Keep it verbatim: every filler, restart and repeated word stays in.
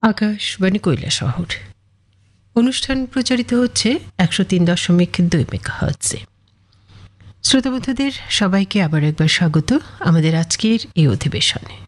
আকাশবাণী কৈলাসহর। অনুষ্ঠান প্রচারিত হচ্ছে একশো তিন দশমিক দুই মেগাহার্টজে। শ্রোতাবন্ধুদের সবাইকে আবার একবার স্বাগত আমাদের আজকের এই অধিবেশনে।